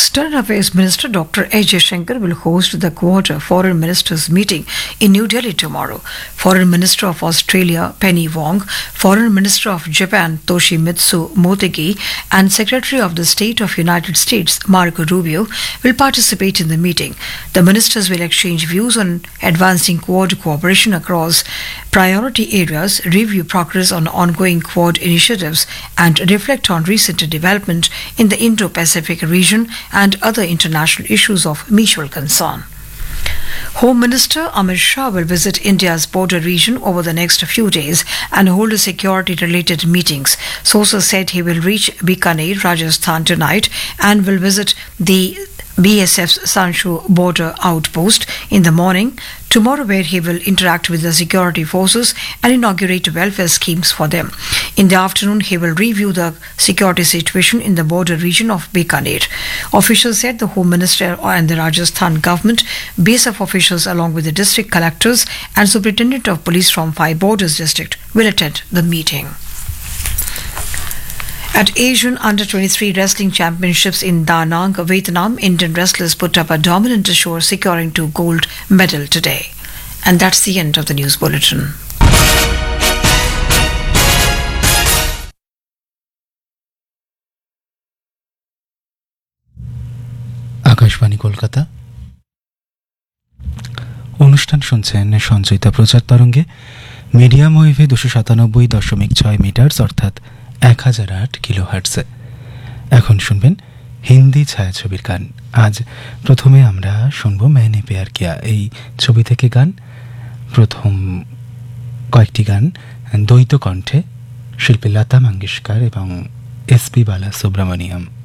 External Affairs Minister Dr. A. Jaishankar will host the Quad Foreign Ministers meeting in New Delhi tomorrow. Foreign Minister of Australia Penny Wong, Foreign Minister of Japan Toshimitsu Motegi, and Secretary of the State of United States Marco Rubio will participate in the meeting. The ministers will exchange views on advancing Quad cooperation across priority areas, review progress on ongoing Quad initiatives, and reflect on recent development in the Indo-Pacific region and other international issues of mutual concern. Home Minister Amit Shah will visit India's border region over the next few days and hold security-related meetings. Sources said he will reach Bikaner, Rajasthan tonight and will visit the BSF's Sanshu border outpost in the morning tomorrow, where he will interact with the security forces and inaugurate welfare schemes for them. In the afternoon, he will review the security situation in the border region of Bikaner. Officials said the Home Minister and the Rajasthan government, BSF officials along with the district collectors and Superintendent of Police from 5 Borders district will attend the meeting. At Asian Under-23 Wrestling Championships in Da Nang, Vietnam, Indian wrestlers put up a dominant show, securing 2 gold medals today. And that's the end of the news bulletin. Akashvani Kolkata অনুষ্ঠান শুনছেন সঞ্চয়িতা প্রচার তরঙ্গে medium ওয়েভে 297.6 metre অর্থাৎ 1008 কিলোহার্টজে। এখন শুনবেন হিন্দি ছায়াছবির গান। আজ প্রথমে আমরা শুনব मैंने प्यार किया এই ছবি থেকে গান। প্রথম কয়েকটি গান দ্বৈত কণ্ঠে শিল্পী লতা মঙ্গেশকর এবং এসপি বালাসুব্রমণিয়াম।